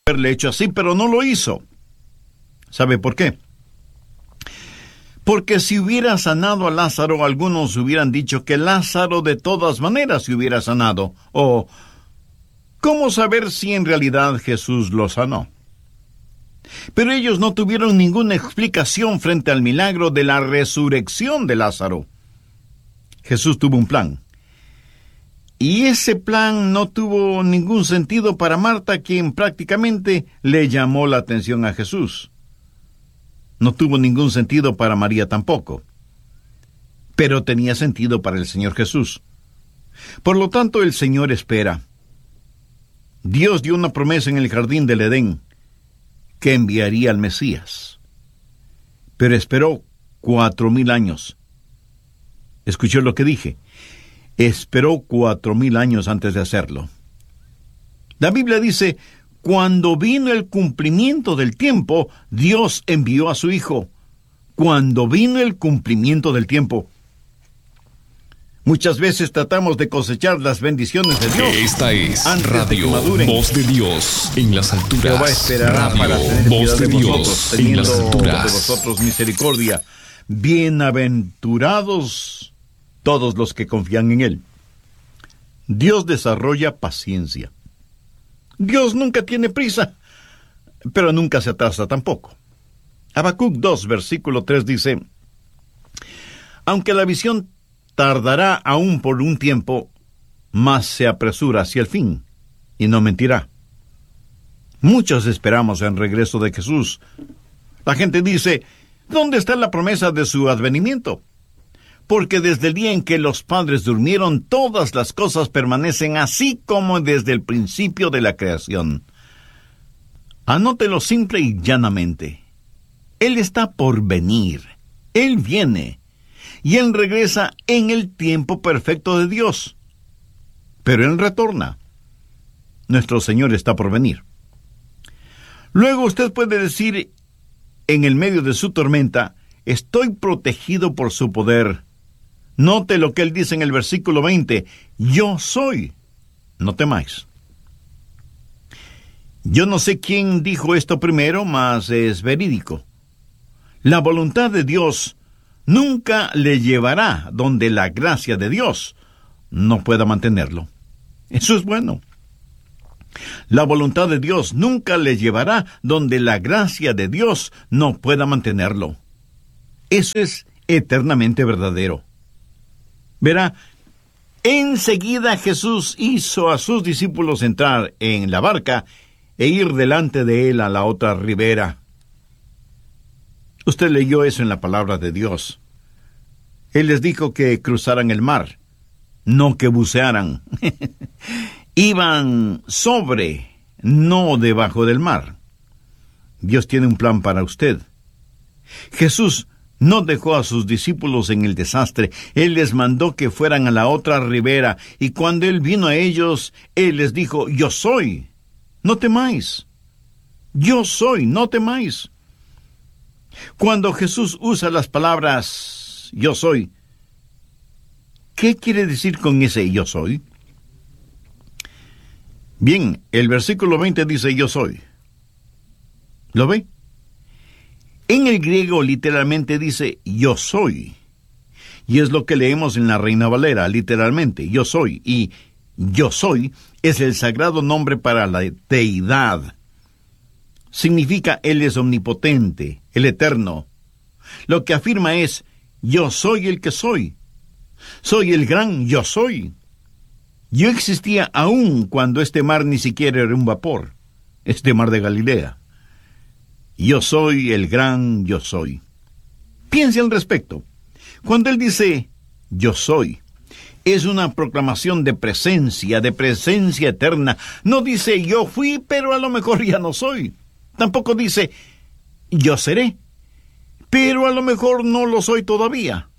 haberle hecho así, pero no lo hizo. ¿Sabe por qué? Porque si hubiera sanado a Lázaro, algunos hubieran dicho que Lázaro de todas maneras se hubiera sanado. O, ¿cómo saber si en realidad Jesús lo sanó? Pero ellos no tuvieron ninguna explicación frente al milagro de la resurrección de Lázaro. Jesús tuvo un plan. Y ese plan no tuvo ningún sentido para Marta, quien prácticamente le llamó la atención a Jesús. No tuvo ningún sentido para María tampoco. Pero tenía sentido para el Señor Jesús. Por lo tanto, el Señor espera. Dios dio una promesa en el jardín del Edén, que enviaría al Mesías. Pero esperó 4,000 años. ¿Escuchó lo que dije? Esperó 4,000 años antes de hacerlo. La Biblia dice: cuando vino el cumplimiento del tiempo, Dios envió a su Hijo. Cuando vino el cumplimiento del tiempo. Muchas veces tratamos de cosechar las bendiciones de Dios. Esta es antes Radio de que maduren. Voz de Dios en las alturas. Jehová esperará Radio para tener Voz piedad de de Dios vosotros, en teniendo las de alturas. vosotros misericordia. Bienaventurados todos los que confían en Él. Dios desarrolla paciencia. Dios nunca tiene prisa, pero nunca se atrasa tampoco. Habacuc 2, versículo 3 dice: aunque la visión tardará aún por un tiempo, mas se apresura hacia el fin, y no mentirá. Muchos esperamos el regreso de Jesús. La gente dice: ¿dónde está la promesa de su advenimiento? Porque desde el día en que los padres durmieron, todas las cosas permanecen así como desde el principio de la creación. Anótelo simple y llanamente. Él está por venir. Él viene. Y Él regresa en el tiempo perfecto de Dios. Pero Él retorna. Nuestro Señor está por venir. Luego usted puede decir, en el medio de su tormenta: estoy protegido por su poder. Note lo que Él dice en el versículo 20: yo soy, no temáis. Yo no sé quién dijo esto primero, mas es verídico. La voluntad de Dios nunca le llevará donde la gracia de Dios no pueda mantenerlo. Eso es bueno. La voluntad de Dios nunca le llevará donde la gracia de Dios no pueda mantenerlo. Eso es eternamente verdadero. Verá, enseguida Jesús hizo a sus discípulos entrar en la barca e ir delante de Él a la otra ribera. Usted leyó eso en la palabra de Dios. Él les dijo que cruzaran el mar, no que bucearan. Iban sobre, no debajo del mar. Dios tiene un plan para usted. Jesús no dejó a sus discípulos en el desastre. Él les mandó que fueran a la otra ribera, y cuando Él vino a ellos, Él les dijo: yo soy, no temáis. Yo soy, no temáis. Cuando Jesús usa las palabras yo soy, ¿qué quiere decir con ese yo soy? Bien, el versículo 20 dice yo soy. ¿Lo ve? En el griego literalmente dice yo soy. Y es lo que leemos en la Reina Valera, literalmente, yo soy. Y yo soy es el sagrado nombre para la deidad. Significa Él es omnipotente, el eterno. Lo que afirma es: yo soy el que soy. Soy el gran yo soy. Yo existía aún cuando este mar ni siquiera era un vapor, este mar de Galilea. Yo soy el gran yo soy. Piense al respecto. Cuando Él dice yo soy, es una proclamación de presencia eterna. No dice yo fui, pero a lo mejor ya no soy. Tampoco dice yo seré, pero a lo mejor no lo soy todavía.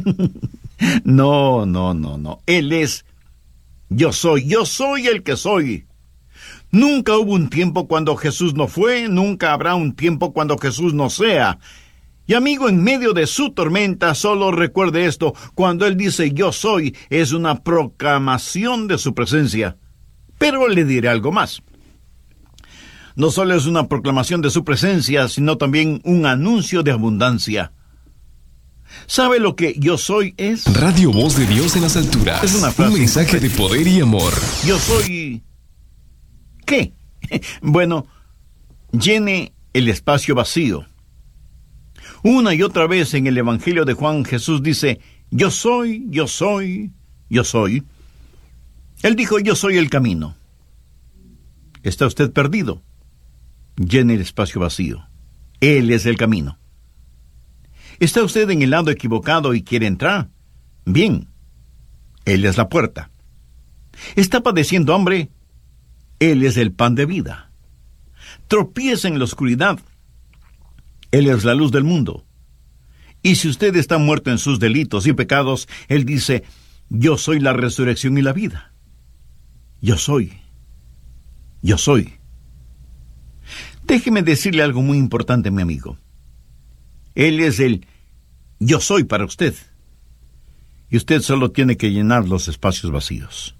No. Él es yo soy el que soy. Nunca hubo un tiempo cuando Jesús no fue, nunca habrá un tiempo cuando Jesús no sea. Y amigo, en medio de su tormenta, solo recuerde esto: cuando Él dice yo soy, es una proclamación de su presencia. Pero le diré algo más. no solo es una proclamación de su presencia, sino también un anuncio de abundancia. ¿Sabe lo que yo soy es? Radio Voz de Dios en las alturas. Es una frase. Un mensaje de poder y amor. Yo soy... ¿qué? Bueno, llene el espacio vacío. Una y otra vez en el Evangelio de Juan, Jesús dice, yo soy, yo soy, yo soy. Él dijo, yo soy el camino. ¿Está usted perdido? Llene el espacio vacío. Él es el camino. ¿Está usted en el lado equivocado y quiere entrar? Bien, Él es la puerta. ¿Está padeciendo hambre? Él es el pan de vida. Tropieza en la oscuridad. Él es la luz del mundo. Y si usted está muerto en sus delitos y pecados, Él dice, yo soy la resurrección y la vida. Yo soy. Yo soy. Déjeme decirle algo muy importante, mi amigo. Él es el yo soy para usted. Y usted solo tiene que llenar los espacios vacíos.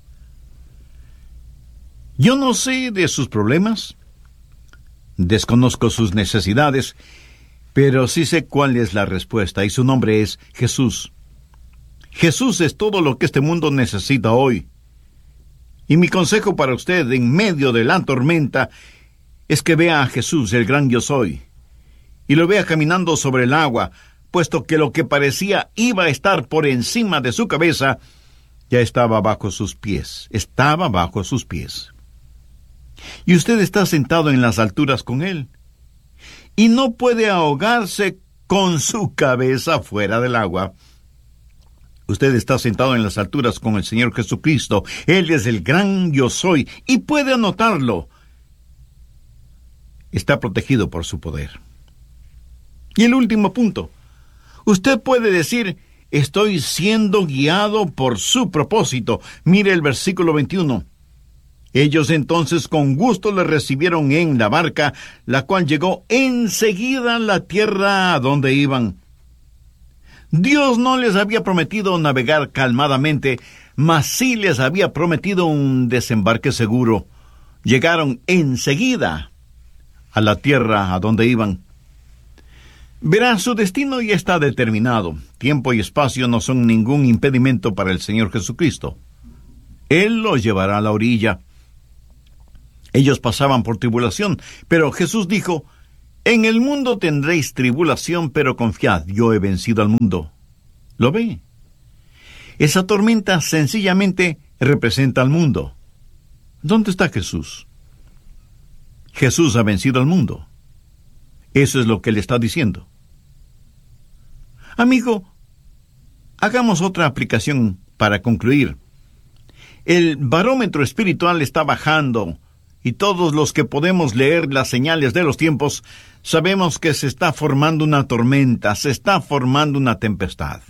Yo no sé de sus problemas, desconozco sus necesidades, pero sí sé cuál es la respuesta, y su nombre es Jesús. Jesús es todo lo que este mundo necesita hoy. Y mi consejo para usted en medio de la tormenta es que vea a Jesús, el gran yo soy, y lo vea caminando sobre el agua, puesto que lo que parecía iba a estar por encima de su cabeza, ya estaba bajo sus pies, estaba bajo sus pies. Y usted está sentado en las alturas con Él, y no puede ahogarse con su cabeza fuera del agua. Usted está sentado en las alturas con el Señor Jesucristo. Él es el gran yo soy, y puede anotarlo. Está protegido por su poder. Y el último punto. Usted puede decir, estoy siendo guiado por su propósito. Mire el versículo 21. Ellos entonces con gusto le recibieron en la barca, la cual llegó enseguida a la tierra a donde iban. Dios no les había prometido navegar calmadamente, mas sí les había prometido un desembarque seguro. Llegaron enseguida a la tierra a donde iban. Verá, su destino ya está determinado. Tiempo y espacio no son ningún impedimento para el Señor Jesucristo. Él los llevará a la orilla. Ellos pasaban por tribulación, pero Jesús dijo, en el mundo tendréis tribulación, pero confiad, yo he vencido al mundo. ¿Lo ve? Esa tormenta sencillamente representa al mundo. ¿Dónde está Jesús? Jesús ha vencido al mundo. Eso es lo que le está diciendo. Amigo, hagamos otra aplicación para concluir. El barómetro espiritual está bajando, y todos los que podemos leer las señales de los tiempos, sabemos que se está formando una tormenta, se está formando una tempestad.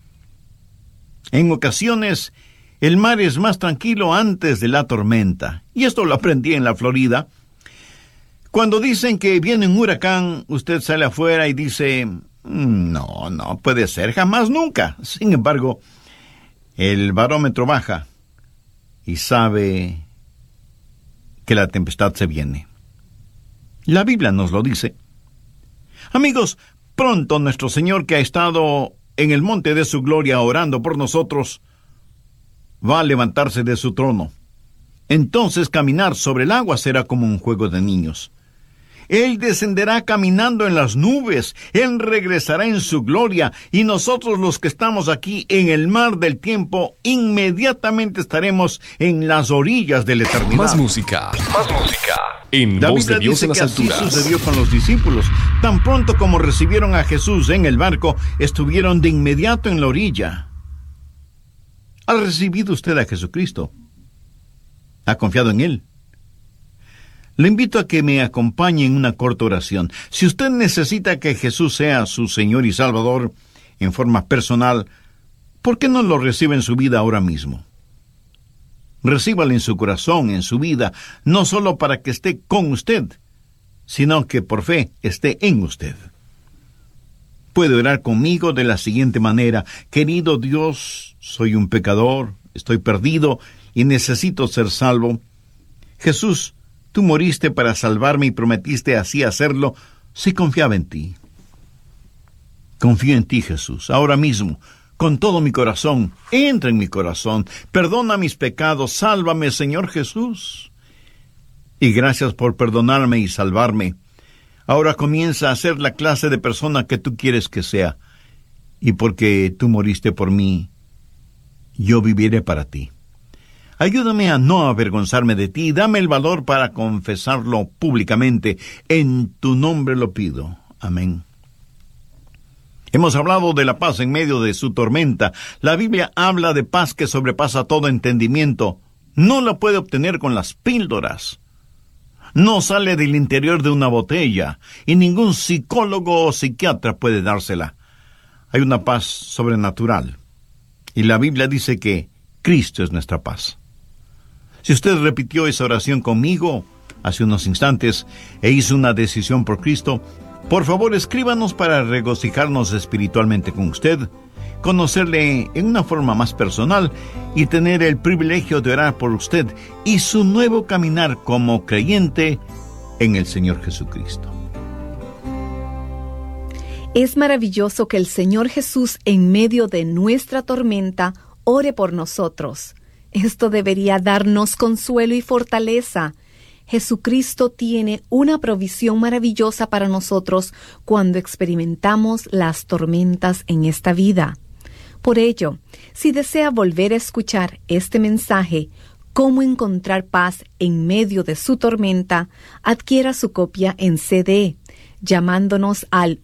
En ocasiones, el mar es más tranquilo antes de la tormenta, y esto lo aprendí en la Florida. Cuando dicen que viene un huracán, usted sale afuera y dice, no puede ser, jamás, nunca. Sin embargo, el barómetro baja y sabe que la tempestad se viene. La Biblia nos lo dice. Amigos, pronto nuestro Señor, que ha estado en el monte de su gloria orando por nosotros, va a levantarse de su trono. Entonces caminar sobre el agua será como un juego de niños. Él descenderá caminando en las nubes, Él regresará en su gloria, y nosotros los que estamos aquí en el mar del tiempo, inmediatamente estaremos en las orillas de la eternidad. Más música. En La Voz de Biblia Dios dice en las que así alturas. sucedió con los discípulos. Tan pronto como recibieron a Jesús en el barco, estuvieron de inmediato en la orilla. ¿Ha recibido usted a Jesucristo? ¿Ha confiado en Él? Le invito a que me acompañe en una corta oración. Si usted necesita que Jesús sea su Señor y Salvador en forma personal, ¿por qué no lo recibe en su vida ahora mismo? Recíbalo en su corazón, en su vida, no solo para que esté con usted, sino que por fe esté en usted. Puede orar conmigo de la siguiente manera: querido Dios, soy un pecador, estoy perdido y necesito ser salvo. Jesús, Tú moriste para salvarme y prometiste así hacerlo si confiaba en ti. Confío en ti, Jesús, ahora mismo, con todo mi corazón. Entra en mi corazón, perdona mis pecados, sálvame, Señor Jesús. Y gracias por perdonarme y salvarme. Ahora comienza a ser la clase de persona que tú quieres que sea. Y porque tú moriste por mí, yo viviré para ti. Ayúdame a no avergonzarme de ti. Dame el valor para confesarlo públicamente. En tu nombre lo pido. Amén. Hemos hablado de la paz en medio de su tormenta. La Biblia habla de paz que sobrepasa todo entendimiento. No la puede obtener con las píldoras. No sale del interior de una botella, y ningún psicólogo o psiquiatra puede dársela. Hay una paz sobrenatural, y la Biblia dice que Cristo es nuestra paz. Si usted repitió esa oración conmigo hace unos instantes e hizo una decisión por Cristo, por favor escríbanos para regocijarnos espiritualmente con usted, conocerle en una forma más personal y tener el privilegio de orar por usted y su nuevo caminar como creyente en el Señor Jesucristo. Es maravilloso que el Señor Jesús, en medio de nuestra tormenta, ore por nosotros. Esto debería darnos consuelo y fortaleza. Jesucristo tiene una provisión maravillosa para nosotros cuando experimentamos las tormentas en esta vida. Por ello, si desea volver a escuchar este mensaje, Cómo encontrar paz en medio de su tormenta, adquiera su copia en CD, llamándonos al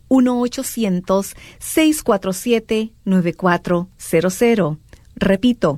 1-800-647-9400. Repito,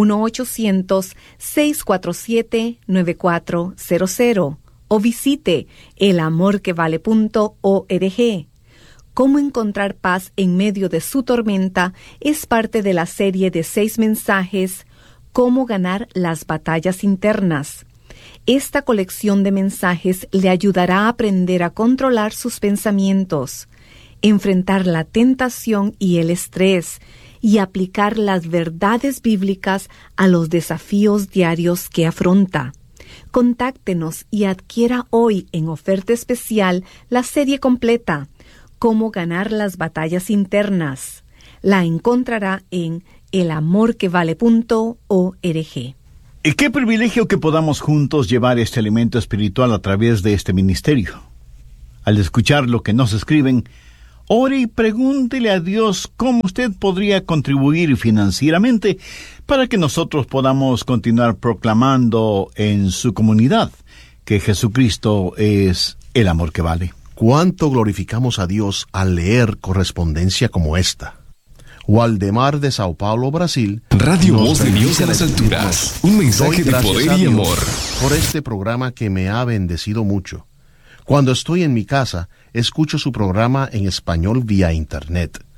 1-800-647-9400. O visite elamorquevale.org. Cómo encontrar paz en medio de su tormenta es parte de la serie de 6 mensajes Cómo ganar las batallas internas. Esta colección de mensajes le ayudará a aprender a controlar sus pensamientos, enfrentar la tentación y el estrés, y aplicar las verdades bíblicas a los desafíos diarios que afronta. Contáctenos y adquiera hoy en oferta especial la serie completa, Cómo ganar las batallas internas. La encontrará en elamorquevale.org. Y qué privilegio que podamos juntos llevar este alimento espiritual a través de este ministerio. Al escuchar lo que nos escriben, ore y pregúntele a Dios cómo usted podría contribuir financieramente para que nosotros podamos continuar proclamando en su comunidad que Jesucristo es el amor que vale. ¿Cuánto glorificamos a Dios al leer correspondencia como esta? Waldemar de Sao Paulo, Brasil. Radio Voz de Dios en las alturas. Un mensaje de poder y amor. Por este programa que me ha bendecido mucho. Cuando estoy en mi casa, escucho su programa en español vía internet.